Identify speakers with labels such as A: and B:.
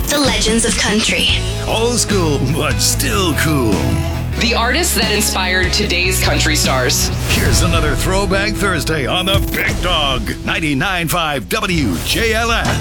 A: The legends of country.
B: Old school, but still cool.
C: The artists that inspired today's country stars.
B: Here's another Throwback Thursday on the Big Dog 99.5 WJLS.